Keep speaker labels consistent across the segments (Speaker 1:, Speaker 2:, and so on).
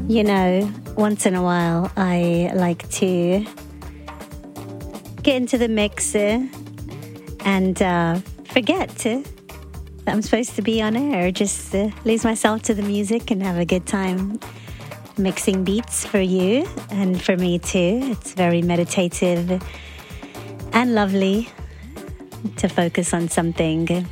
Speaker 1: You know, once in a while, I like to get into the mix and forget that I'm supposed to be on air. Just lose myself to the music and have a good time mixing beats for you and for me too. It's very meditative and lovely to focus on something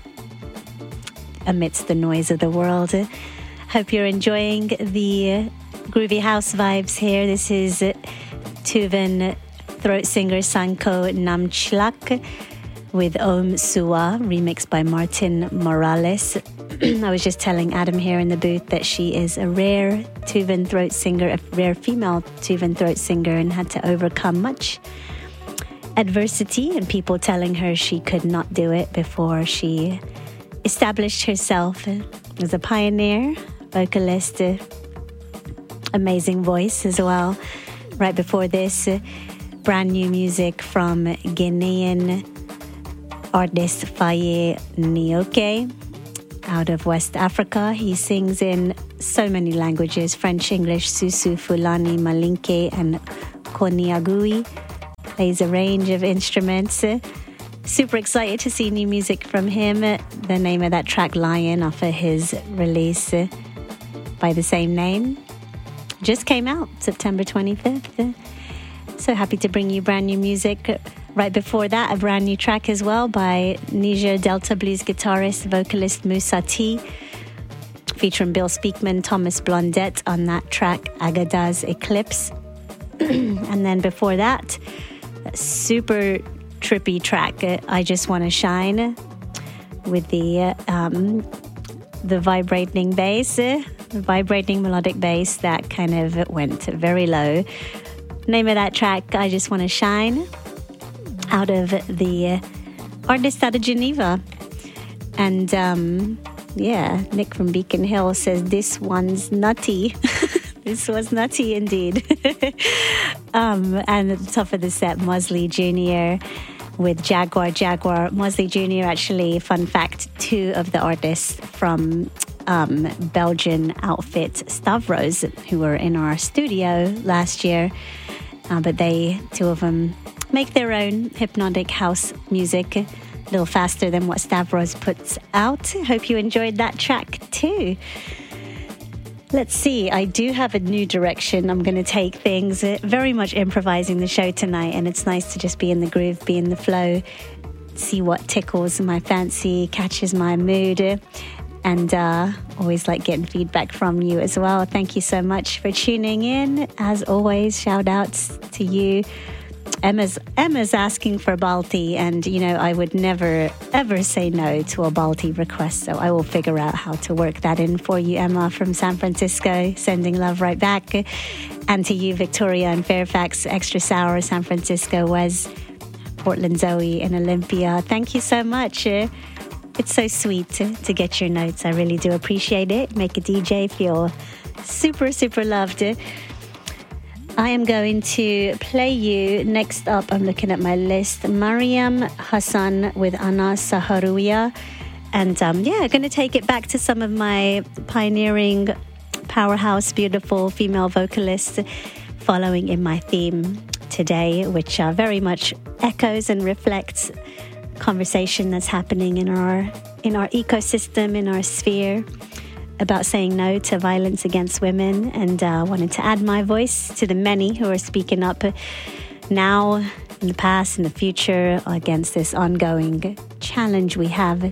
Speaker 1: amidst the noise of the world. Hope you're enjoying the groovy house vibes here. This is Tuvan throat singer Sanko Namchlak with Om Suwa, remixed by Martin Morales. I was just telling Adam here in the booth that she is a rare Tuvan throat singer, a rare female Tuvan throat singer, and had to overcome much adversity and people telling her she could not do it before she established herself as a pioneer, vocalist, amazing voice as well. Right before this, brand new music from Ghanaian artist Faye Nioke out of West Africa. He sings in so many languages: French, English, Susu, Fulani, Malinke, and Koniagui. Plays a range of instruments. Super excited to see new music from him. The name of that track, Lion, off of his release by the same name, just came out September 25th. So happy to bring you brand new music. Right before that, a brand new track as well by Niger Delta blues guitarist, vocalist Musa T, featuring Bill Speakman, Thomas Blondet on that track, Agada's Eclipse. And then before that, a super trippy track, I Just Wanna Shine, with the vibrating bass, the vibrating melodic bass that kind of went very low. Name of that track, I Just Wanna Shine, out of the artist out of Geneva. And Nick from Beacon Hill says this one's nutty. This was nutty indeed. And at the top of the set, Mosley Jr. with Jaguar. Mosley Jr. actually, fun fact, two of the artists from Belgian outfit Stavros, who were in our studio last year. But two of them make their own hypnotic house music, a little faster than what Stavros puts out. Hope you enjoyed that track too. Let's see, I do have a new direction I'm going to take things, very much improvising the show tonight, and it's nice to just be in the groove, be in the flow, see what tickles my fancy, catches my mood, and always like getting feedback from you as well. Thank you so much for tuning in. As always, shout outs to you. Emma's asking for Balti, and I would never ever say no to a Balti request, so I will figure out how to work that in for you, Emma from San Francisco, sending love right back. And to you, Victoria and Fairfax, Extra Sour, San Francisco, Wes, Portland Zoe, and Olympia, thank you so much. It's so sweet to get your notes. I really do appreciate it. Make a DJ feel super, super loved. I am going to play you, next up, I'm looking at my list, Mariam Hassan with Ana Saharouia. And going to take it back to some of my pioneering, powerhouse, beautiful female vocalists, following in my theme today, which very much echoes and reflects conversation that's happening in our ecosystem, in our sphere, about saying no to violence against women, and wanted to add my voice to the many who are speaking up now, in the past, in the future, against this ongoing challenge we have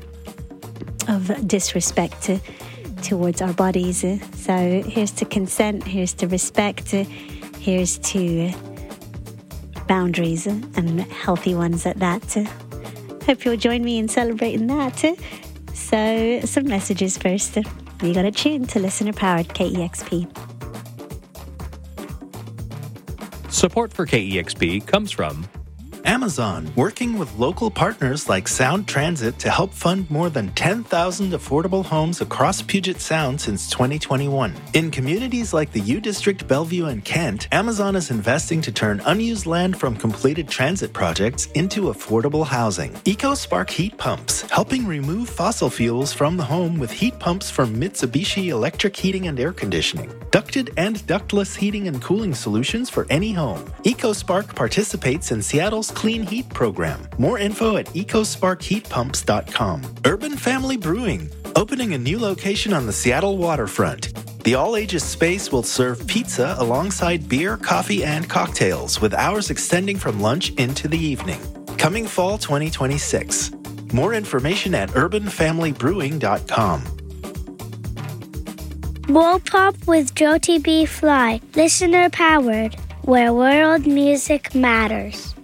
Speaker 1: of disrespect towards our bodies. So here's to consent, here's to respect, here's to boundaries, and healthy ones at that. Hope you'll join me in celebrating that. So some messages first. You got to tune to listener-powered KEXP.
Speaker 2: Support for KEXP comes from Amazon, working with local partners like Sound Transit to help fund more than 10,000 affordable homes across Puget Sound since 2021. In communities like the U District, Bellevue, and Kent, Amazon is investing to turn unused land from completed transit projects into affordable housing. EcoSpark heat pumps, helping remove fossil fuels from the home with heat pumps from Mitsubishi Electric Heating and Air Conditioning. Ducted and ductless heating and cooling solutions for any home. EcoSpark participates in Seattle's Clean Heat program. More info at ecosparkheatpumps.com. Urban Family Brewing, opening a new location on the Seattle waterfront. The all-ages space will serve pizza alongside beer, coffee, and cocktails, with hours extending from lunch into the evening. Coming fall 2026. More information at urbanfamilybrewing.com.
Speaker 3: World Pop with Jyoti B. Fly, listener powered, where world music matters.